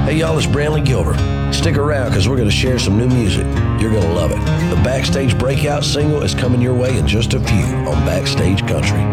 Hey y'all, it's Brantley Gilbert. Stick around because we're going to share some new music. You're going to love it. The Backstage Breakout single is coming your way in just a few on Backstage Country.